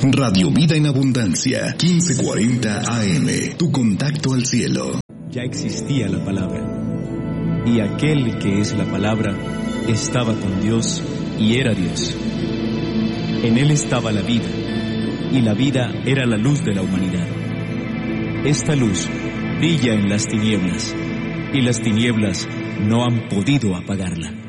Radio Vida en Abundancia, 1540 AM. Tu contacto al cielo. Ya existía la palabra, y aquel que es la palabra estaba con Dios y era Dios. En él estaba la vida, y la vida era la luz de la humanidad. Esta luz brilla en las tinieblas, y las tinieblas no han podido apagarla.